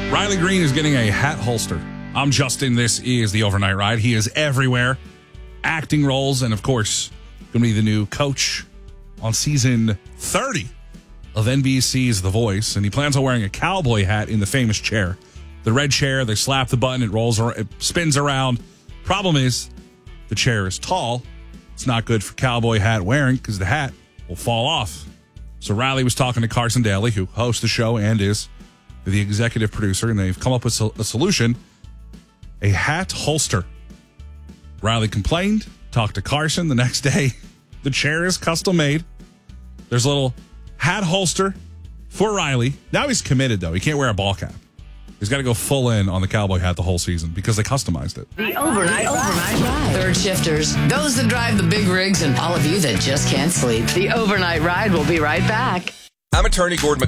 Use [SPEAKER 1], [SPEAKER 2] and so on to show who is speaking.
[SPEAKER 1] Riley Green is getting a hat holster. I'm Justin. This is the Overnight Ride. He is everywhere. Acting roles, and of course, going to be the new coach on season 30 of NBC's The Voice. And he plans on wearing a cowboy hat in the famous chair. The red chair, they slap the button, it rolls, it spins around. Problem is, the chair is tall. It's not good for cowboy hat wearing because the hat will fall off. So Riley was talking to Carson Daly, who hosts the show and is the executive producer, and they've come up with a solution, a hat holster. Riley complained, talked to Carson the next day. The chair is custom made. There's a little hat holster for Riley. Now he's committed, though. He can't wear a ball cap. He's got to go full in on the cowboy hat the whole season because they customized it.
[SPEAKER 2] The overnight ride. Third shifters, those that drive the big rigs, and all of you that just can't sleep. The overnight ride will be right back.
[SPEAKER 3] I'm attorney Gordon